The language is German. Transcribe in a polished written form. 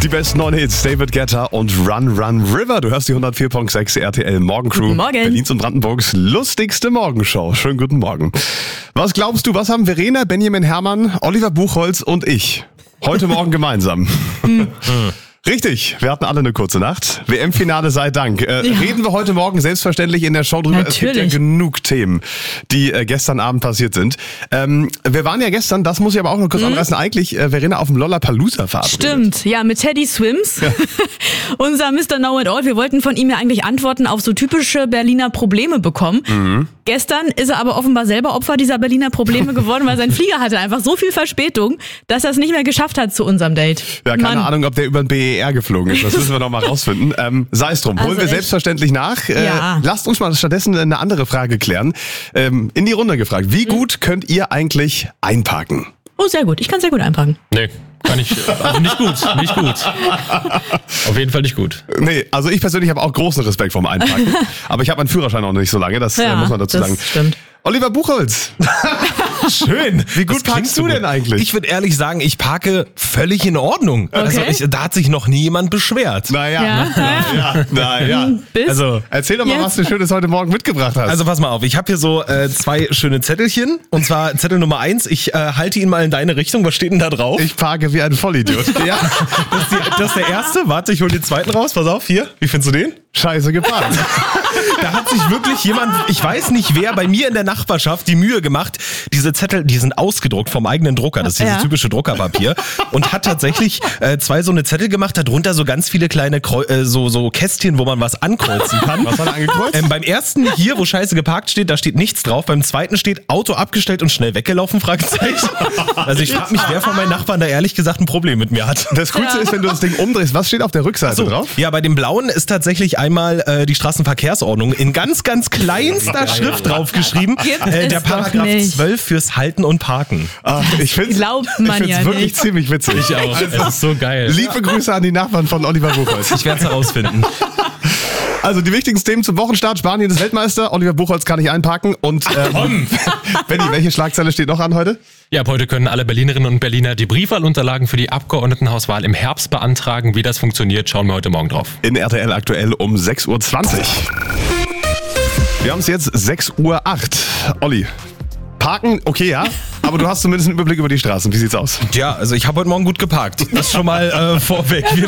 besten 9 Hits, David Guetta und Run Run River. Du hörst die 104.6 RTL Morgencrew. Guten Morgen. Berlins und Brandenburgs lustigste Morgenshow. Schönen guten Morgen. Was glaubst du, was haben Verena, Benjamin Herrmann, Oliver Buchholz und ich heute Morgen gemeinsam? Richtig, wir hatten alle eine kurze Nacht. WM-Finale sei Dank. Reden wir heute Morgen selbstverständlich in der Show drüber. Natürlich. Es gibt ja genug Themen, die gestern Abend passiert sind. Wir waren ja gestern, das muss ich aber auch noch kurz anreißen, eigentlich Verena auf dem Lollapalooza verabredet. Stimmt, ja, mit Teddy Swims, unser Mr. Know It All. Wir wollten von ihm ja eigentlich Antworten auf so typische Berliner Probleme bekommen. Gestern ist er aber offenbar selber Opfer dieser Berliner Probleme geworden, weil sein Flieger hatte einfach so viel Verspätung, dass er es nicht mehr geschafft hat zu unserem Date. Ja, keine Ahnung, ob der über den BER geflogen ist. Das müssen wir noch mal rausfinden. Sei es drum. Holen wir echt selbstverständlich nach. Ja. Lasst uns mal stattdessen eine andere Frage klären. In die Runde gefragt. Wie gut könnt ihr eigentlich einparken? Oh, sehr gut. Ich kann sehr gut einpacken. Nee, kann ich. Also nicht gut. Auf jeden Fall nicht gut. Nee, also ich persönlich habe auch großen Respekt vorm Einparken. Aber ich habe meinen Führerschein auch noch nicht so lange, das muss man dazu sagen. Stimmt. Oliver Buchholz, Schön. wie gut parkst du denn eigentlich? Ich würde ehrlich sagen, ich parke völlig in Ordnung. Okay. Also da hat sich noch nie jemand beschwert. Naja. Bis? Also, Erzähl doch mal, Jetzt? was du Schönes heute Morgen mitgebracht hast. also pass mal auf, ich habe hier so 2 schöne Zettelchen. Und zwar Zettel Nummer 1, ich halte ihn mal in deine Richtung. Was steht denn da drauf? Ich parke wie ein Vollidiot. Ja, das ist der erste. Warte, ich hole den zweiten raus. Pass auf, hier. Wie findest du den? Scheiße geparkt. Da hat sich wirklich jemand, ich weiß nicht wer, bei mir in der Nachbarschaft die Mühe gemacht. Diese Zettel, die sind ausgedruckt vom eigenen Drucker. Das ist dieses typische Druckerpapier. Und hat tatsächlich 2 so eine Zettel gemacht, darunter so ganz viele kleine so Kästchen, wo man was ankreuzen kann. Was hat er angekreuzt? Beim ersten hier, wo Scheiße geparkt steht, da steht nichts drauf. Beim zweiten steht Auto abgestellt und schnell weggelaufen, Fragezeichen. Also ich frage mich, wer von meinen Nachbarn da ehrlich gesagt ein Problem mit mir hat. Das Coolste ist, wenn du das Ding umdrehst. Was steht auf der Rückseite drauf? Ja, bei dem blauen ist tatsächlich einmal die Straßenverkehrsordnung in ganz, ganz kleinster Schrift draufgeschrieben. Gibt es Der doch Paragraph nicht. 12 fürs Halten und Parken. Ich finde Glaubt man ja wirklich nicht. ziemlich witzig. Ich auch. Es ist so geil. Liebe Grüße an die Nachbarn von Oliver Buchholz. Ich werde es herausfinden. Also die wichtigsten Themen zum Wochenstart. Spanien ist Weltmeister. Oliver Buchholz kann nicht einparken. Und Benni, welche Schlagzeile steht noch an heute? Ja, ab heute können alle Berlinerinnen und Berliner die Briefwahlunterlagen für die Abgeordnetenhauswahl im Herbst beantragen. Wie das funktioniert, schauen wir heute Morgen drauf. In RTL aktuell um 6.20 Uhr. Wir haben es jetzt 6.08 Uhr. Olli, parken, okay, ja. Aber du hast zumindest einen Überblick über die Straßen. Wie sieht's aus? Ja, also ich habe heute Morgen gut geparkt. Das schon mal vorweg. Wir